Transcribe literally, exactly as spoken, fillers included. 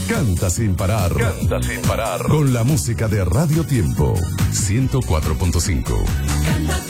Canta sin parar. Canta sin parar. Con la música de Radio Tiempo. ciento cuatro punto cinco. Canta